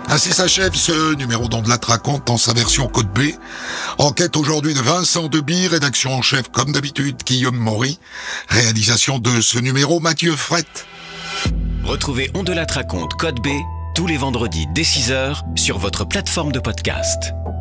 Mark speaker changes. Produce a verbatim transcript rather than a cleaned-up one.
Speaker 1: Ainsi s'achève ce numéro d'On de la raconte dans sa version Code B. Enquête aujourd'hui de Vincent Deby, rédaction en chef comme d'habitude Guillaume Maury, réalisation de ce numéro Mathieu Frette.
Speaker 2: Retrouvez On de la raconte Code B tous les vendredis dès six heures sur votre plateforme de podcast.